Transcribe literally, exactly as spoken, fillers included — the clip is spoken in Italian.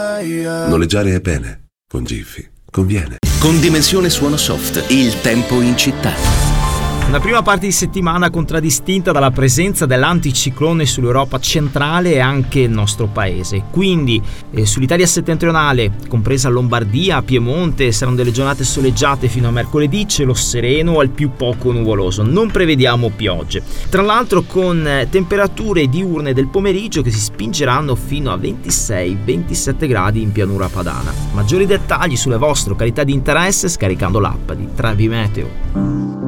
Noleggiare è bene, con Giffy conviene. Con Dimensione Suono Soft, il tempo in città. Una prima parte di settimana contraddistinta dalla presenza dell'anticiclone sull'Europa centrale e anche il nostro paese. Quindi eh, sull'Italia settentrionale, compresa Lombardia, Piemonte, saranno delle giornate soleggiate fino a mercoledì, cielo sereno al più poco nuvoloso. Non prevediamo piogge. Tra l'altro con eh, temperature diurne del pomeriggio che si spingeranno fino a ventisei ventisette gradi in pianura padana. Maggiori dettagli sulle vostre località di interesse scaricando l'app di Trevi Meteo.